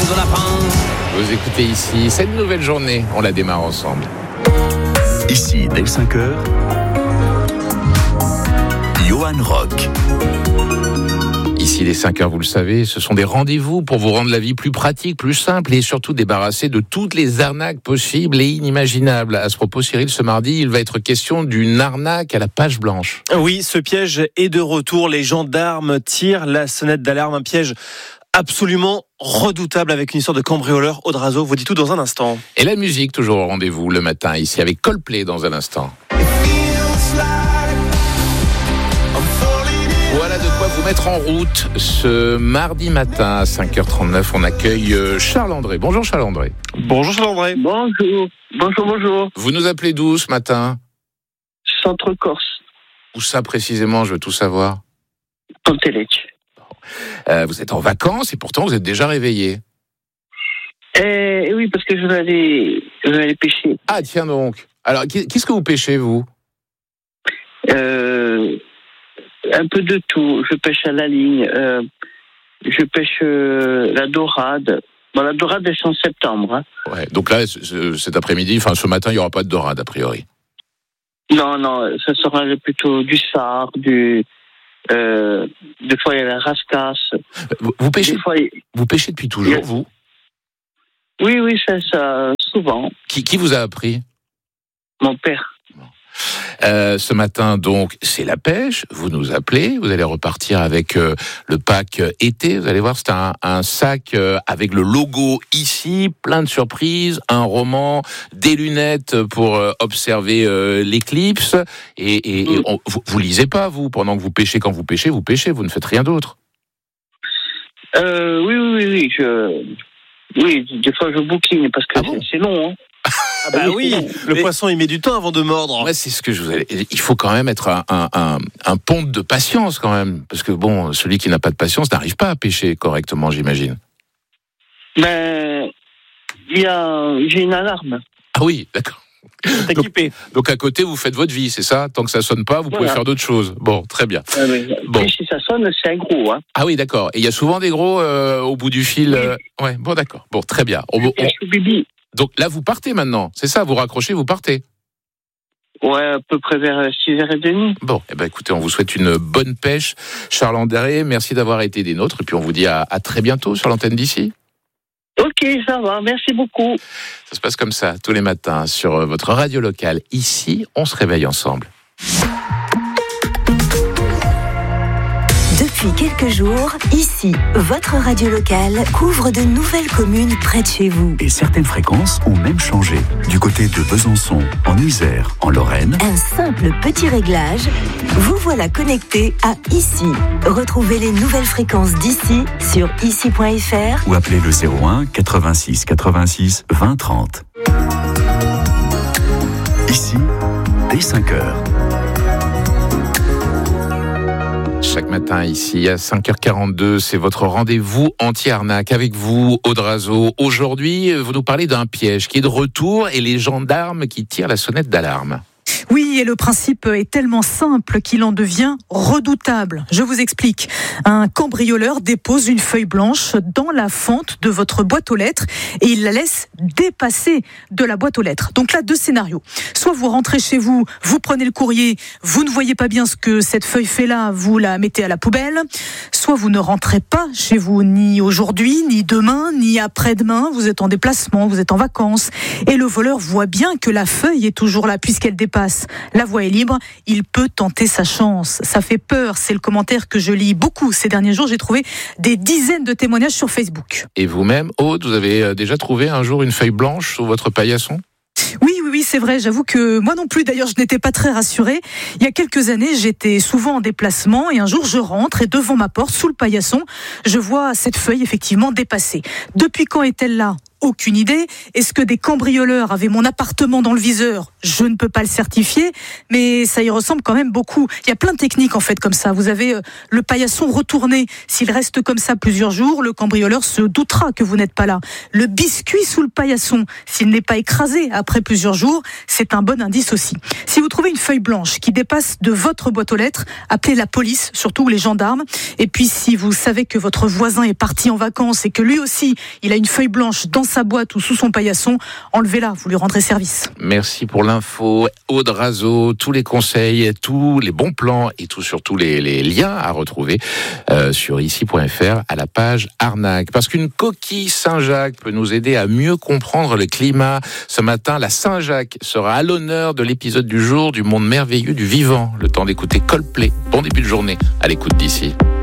de lapin. Vous écoutez ici, cette nouvelle journée, on la démarre ensemble. Ici, dès 5h, Johan Rock. Ici, les 5h, vous le savez, ce sont des rendez-vous pour vous rendre la vie plus pratique, plus simple et surtout débarrasser de toutes les arnaques possibles et inimaginables. À ce propos, Cyril, ce mardi, il va être question d'une arnaque à la page blanche. Oui, ce piège est de retour. Les gendarmes tirent la sonnette d'alarme. Un piège absolument redoutable avec une histoire de cambrioleur. Audrazo vous dit tout dans un instant. Et la musique, toujours au rendez-vous le matin, ici, avec Coldplay dans un instant. Voilà de quoi vous mettre en route. Ce mardi matin à 5h39, on accueille Charles-André. Bonjour Charles-André. Bonjour Charles-André. Bonjour. Vous nous appelez d'où ce matin ? Centre-Corse, Où ça précisément ? Je veux tout savoir. Pantelec. Vous êtes en vacances et pourtant vous êtes déjà réveillé. Oui, parce que je vais aller pêcher. Ah tiens donc. Alors qu'est-ce que vous pêchez vous ? Un peu de tout. Je pêche à la ligne. Je pêche la dorade. Bon, la dorade, c'est en septembre. Hein. Ouais. Donc là, cet après-midi, enfin ce matin, il n'y aura pas de dorade a priori. Non, ça sera plutôt du sard, des fois il y a la rascasse. Vous pêchez, Des fois, vous pêchez depuis toujours, vous ? Oui, ça, souvent. Qui vous a appris ? Mon père. Ce matin, donc, c'est la pêche. Vous nous appelez. Vous allez repartir avec le pack été. Vous allez voir, c'est un sac avec le logo ici, plein de surprises, un roman, des lunettes pour observer l'éclipse. Vous lisez pas, vous, pendant que vous pêchez. Quand vous pêchez, vous ne faites rien d'autre. Oui. Oui, des fois je bouquine parce que c'est long. Hein. Ah bah oui, le poisson il met du temps avant de mordre. Ouais, c'est ce que je vous ai... Il faut quand même être un ponte de patience quand même, parce que bon, celui qui n'a pas de patience n'arrive pas à pêcher correctement, j'imagine. Ben, j'ai une alarme. Ah oui, d'accord. T'es équipé. Donc à côté, vous faites votre vie, c'est ça ? Tant que ça sonne pas, vous pouvez faire d'autres choses. Bon, très bien. Bon. Et si ça sonne, c'est un gros. Hein. Ah oui, d'accord. Et il y a souvent des gros au bout du fil. Ouais, bon, d'accord. Bon, très bien. Donc là, vous partez maintenant, c'est ça ? Vous raccrochez, vous partez ? Ouais, à peu près vers 6h30. Bon, écoutez, on vous souhaite une bonne pêche. Charles-André, merci d'avoir été des nôtres. Et puis on vous dit à très bientôt sur l'antenne d'ici. Ok, ça va, merci beaucoup. Ça se passe comme ça, tous les matins, sur votre radio locale. Ici, on se réveille ensemble. Depuis quelques jours, ici, votre radio locale couvre de nouvelles communes près de chez vous. Et certaines fréquences ont même changé. Du côté de Besançon, en Isère, en Lorraine. Un simple petit réglage, vous voilà connecté à Ici. Retrouvez les nouvelles fréquences d'ici sur ici.fr ou appelez le 01 86 86 20 30. Ici, dès 5h. Chaque matin ici à 5h42, c'est votre rendez-vous anti-arnaque avec vous, Audrazo. Aujourd'hui, vous nous parlez d'un piège qui est de retour et les gendarmes qui tirent la sonnette d'alarme. Oui, et le principe est tellement simple qu'il en devient redoutable. Je vous explique. Un cambrioleur dépose une feuille blanche dans la fente de votre boîte aux lettres et il la laisse dépasser de la boîte aux lettres. Donc là, deux scénarios. Soit vous rentrez chez vous, vous prenez le courrier, vous ne voyez pas bien ce que cette feuille fait là, vous la mettez à la poubelle. Soit vous ne rentrez pas chez vous, ni aujourd'hui, ni demain, ni après-demain. Vous êtes en déplacement, vous êtes en vacances. Et le voleur voit bien que la feuille est toujours là puisqu'elle dépasse. La voie est libre, il peut tenter sa chance. Ça fait peur, c'est le commentaire que je lis beaucoup ces derniers jours. J'ai trouvé des dizaines de témoignages sur Facebook. Et vous-même, Aude, vous avez déjà trouvé un jour une feuille blanche sur votre paillasson ? Oui, c'est vrai. J'avoue que moi non plus, d'ailleurs, je n'étais pas très rassurée. Il y a quelques années, j'étais souvent en déplacement et un jour, je rentre et devant ma porte, sous le paillasson, je vois cette feuille effectivement dépassée. Depuis quand est-elle là ? aucune idée. Est-ce que des cambrioleurs avaient mon appartement dans le viseur ? Je ne peux pas le certifier, mais ça y ressemble quand même beaucoup. Il y a plein de techniques en fait comme ça. Vous avez le paillasson retourné. S'il reste comme ça plusieurs jours, le cambrioleur se doutera que vous n'êtes pas là. Le biscuit sous le paillasson, s'il n'est pas écrasé après plusieurs jours, c'est un bon indice aussi. Si vous trouvez une feuille blanche qui dépasse de votre boîte aux lettres, appelez la police, surtout les gendarmes. Et puis si vous savez que votre voisin est parti en vacances et que lui aussi, il a une feuille blanche dans sa boîte ou sous son paillasson, enlevez-la, vous lui rendrez service. Merci pour l'info, Aude Razeau, tous les conseils, tous les bons plans et surtout les liens à retrouver sur ici.fr à la page arnaque. Parce qu'une coquille Saint-Jacques peut nous aider à mieux comprendre le climat. Ce matin, la Saint-Jacques sera à l'honneur de l'épisode du jour du monde merveilleux du vivant. Le temps d'écouter Coldplay. Bon début de journée à l'écoute d'ici.